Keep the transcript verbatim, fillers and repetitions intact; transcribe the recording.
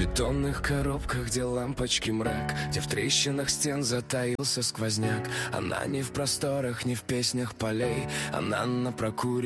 бетонных коробках, где лампочки мрак, где в трещинах стен затаился сквозняк. Она не в просторах, не в песнях полей, она на прокуренных